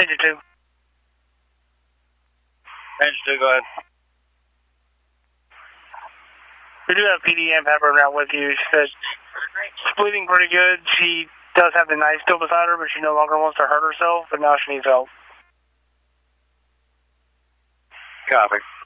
Engine 2. Engine 2, go ahead. We do have PD and Pepper out with you. She said she's bleeding pretty good. She does have the knife still beside her, but she no longer wants to hurt herself, but now she needs help. Copy.